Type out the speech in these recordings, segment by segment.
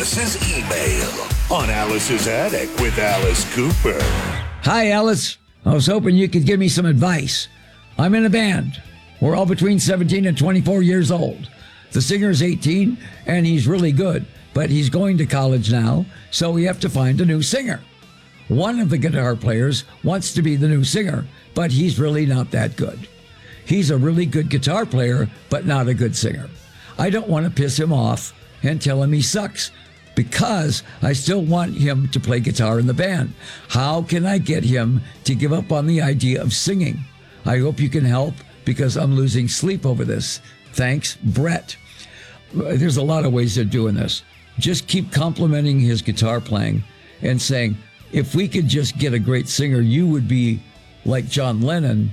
Alice's email on Alice's Attic with Alice Cooper. Hi, Alice. I was hoping you could give me some advice. I'm in a band. We're all between 17 and 24 years old. The singer is 18, and he's really good, but he's going to college now, so we have to find a new singer. One of the guitar players wants to be the new singer, but he's really not that good. He's a really good guitar player, but not a good singer. I don't want to piss him off and tell him he sucks, because I still want him to play guitar in the band. How can I get him to give up on the idea of singing? I hope you can help, because I'm losing sleep over this. Thanks, Brett. There's a lot of ways of doing this. Just keep complimenting his guitar playing and saying, if we could just get a great singer, you would be like John Lennon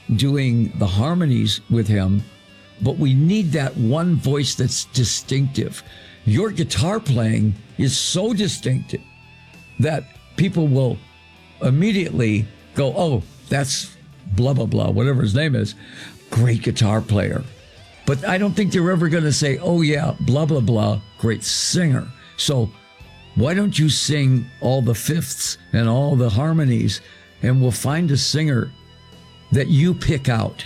doing the harmonies with him. But we need that one voice that's distinctive. Your guitar playing is so distinctive that people will immediately go, oh, that's blah, blah, blah, whatever his name is. Great guitar player. But I don't think they're ever going to say, oh, yeah, blah, blah, blah, great singer. So why don't you sing all the fifths and all the harmonies, and we'll find a singer that you pick out.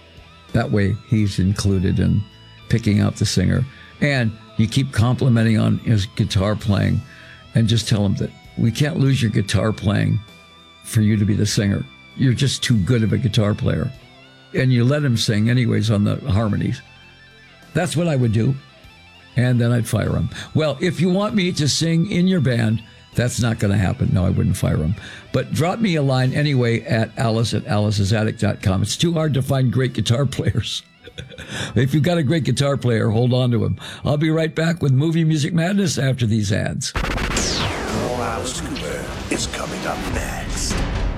That way he's included in picking out the singer. And you keep complimenting on his guitar playing and just tell him that we can't lose your guitar playing for you to be the singer. You're just too good of a guitar player. And you let him sing anyways on the harmonies. That's what I would do. And then I'd fire him. Well, if you want me to sing in your band, that's not going to happen. No, I wouldn't fire him. But drop me a line anyway at alice@alicesattic.com. It's too hard to find great guitar players. If you've got a great guitar player, hold on to him. I'll be right back with Movie Music Madness after these ads. Alice Cooper is coming up next.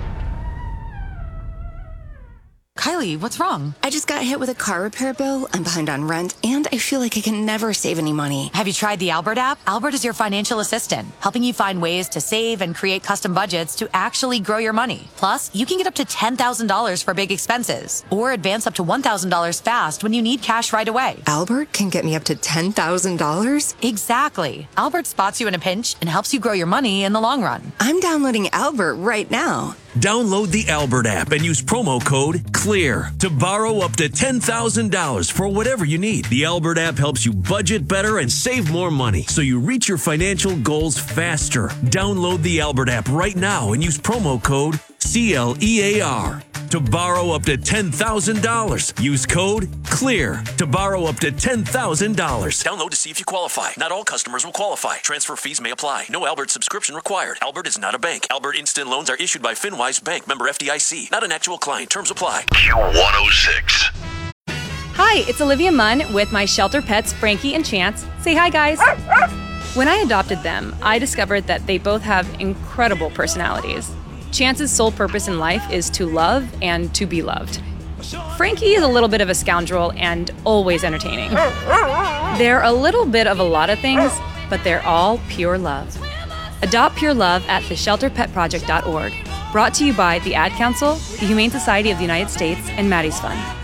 Kylie, what's wrong? I just got hit with a car repair bill. I'm behind on rent, and I feel like I can never save any money. Have you tried the Albert app? Albert is your financial assistant, helping you find ways to save and create custom budgets to actually grow your money. Plus, you can get up to $10,000 for big expenses, or advance up to $1,000 fast when you need cash right away. Albert can get me up to $10,000? Exactly. Albert spots you in a pinch and helps you grow your money in the long run. I'm downloading Albert right now. Download the Albert app and use promo code CLEAR to borrow up to $10,000 for whatever you need. The Albert app helps you budget better and save more money so you reach your financial goals faster. Download the Albert app right now and use promo code CLEAR to borrow up to $10,000. Use code CLEAR to borrow up to $10,000. Download to see if you qualify. Not all customers will qualify. Transfer fees may apply. No Albert subscription required. Albert is not a bank. Albert Instant Loans are issued by FinWise Bank, member FDIC. Not an actual client. Terms apply. Q106. Hi, it's Olivia Munn with my shelter pets, Frankie and Chance. Say hi, guys. When I adopted them, I discovered that they both have incredible personalities. Chance's sole purpose in life is to love and to be loved. Frankie is a little bit of a scoundrel and always entertaining. They're a little bit of a lot of things, but they're all pure love. Adopt pure love at theshelterpetproject.org. Brought to you by the Ad Council, the Humane Society of the United States, and Maddie's Fund.